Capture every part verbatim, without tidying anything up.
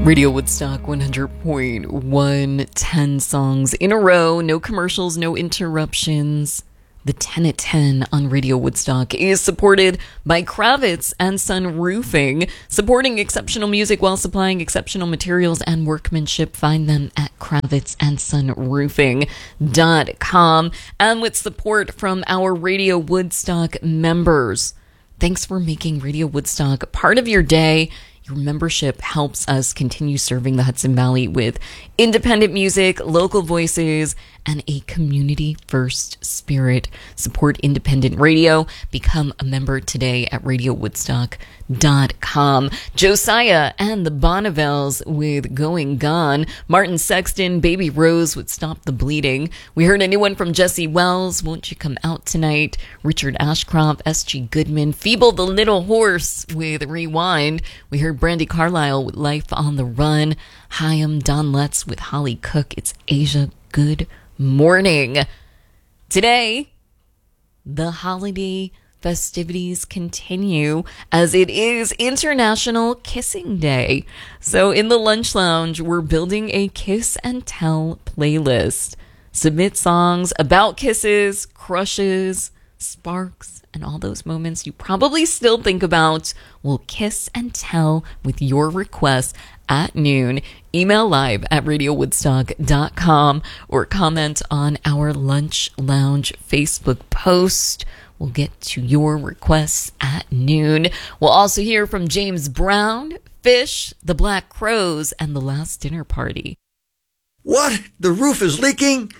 Radio Woodstock one hundred point one, ten songs in a row, no commercials, no interruptions. The ten at ten on Radio Woodstock is supported by Kravitz and Son Roofing, supporting exceptional music while supplying exceptional materials and workmanship. Find them at kravitz and son roofing dot com, and with support from our Radio Woodstock members. Thanks for making Radio Woodstock part of your day. Your membership helps us continue serving the Hudson Valley with independent music, local voices, and a community-first spirit. Support independent radio. Become a member today at radio woodstock dot com. Josiah and the Bonnevelles with Going Gone. Martin Sexton, Baby Rose with Stop the Bleeding. We heard a new one from Jesse Wells, Won't You Come Out Tonight? Richard Ashcroft, S G Goodman, Feeble the Little Horse with Rewind. We heard Brandy Carlisle with Life on the Run. Chaim Don Letts with Holly Cook. It's Asia. Good morning. Today, the holiday festivities continue as it is International Kissing Day. So in the Lunch Lounge, we're building a Kiss and Tell playlist. Submit songs about kisses, crushes, sparks, and all those moments you probably still think about. We'll kiss and tell with your requests at noon. Email live at radio woodstock dot com or comment on our Lunch Lounge Facebook post. We'll get to your requests at noon. We'll also hear from James Brown, Fish, the Black Crows, and the Last Dinner Party. What? The roof is leaking?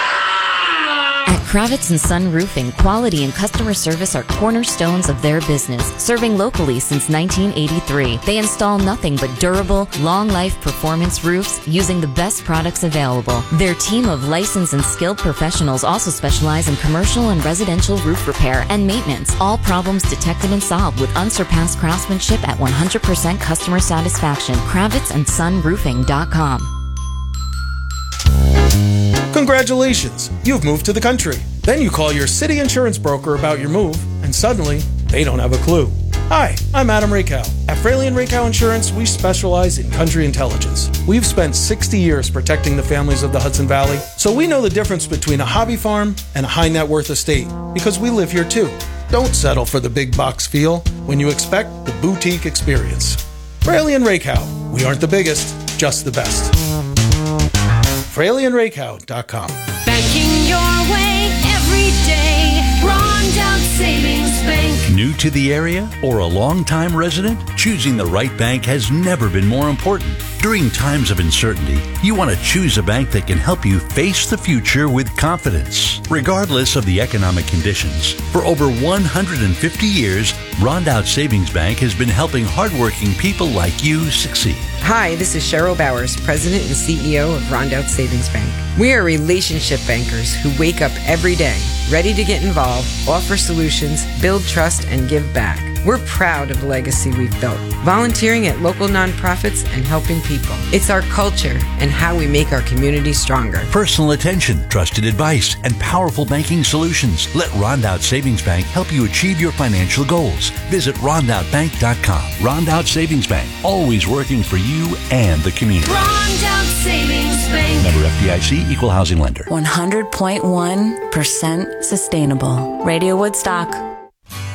At Kravitz and Son Roofing, quality and customer service are cornerstones of their business, serving locally since nineteen eighty-three. They install nothing but durable, long-life performance roofs using the best products available. Their team of licensed and skilled professionals also specialize in commercial and residential roof repair and maintenance. All problems detected and solved with unsurpassed craftsmanship at one hundred percent customer satisfaction. kravitz and son roofing dot com. Congratulations, you've moved to the country. Then you call your city insurance broker about your move, and suddenly, they don't have a clue. Hi, I'm Adam Rakow. At Fraley and Rakow Insurance, we specialize in country intelligence. We've spent sixty years protecting the families of the Hudson Valley, so we know the difference between a hobby farm and a high net worth estate, because we live here too. Don't settle for the big box feel when you expect the boutique experience. Fraley and Rakow, we aren't the biggest, just the best. fraley and rakow dot com. Banking your way every day. Rondout Savings Bank. New to the area or a long-time resident? Choosing the right bank has never been more important. During times of uncertainty, you want to choose a bank that can help you face the future with confidence, regardless of the economic conditions. For over one hundred fifty years, Rondout Savings Bank has been helping hardworking people like you succeed. Hi, this is Cheryl Bowers, President and C E O of Rondout Savings Bank. We are relationship bankers who wake up every day, ready to get involved, offer solutions, build trust, and give back. We're proud of the legacy we've built, volunteering at local nonprofits and helping people. It's our culture and how we make our community stronger. Personal attention, trusted advice, and powerful banking solutions. Let Rondout Savings Bank help you achieve your financial goals. Visit rondout bank dot com. Rondout Savings Bank, always working for you and the community. Rondout Savings Bank. Member F D I C, Equal Housing Lender. one hundred point one percent sustainable. Radio Woodstock.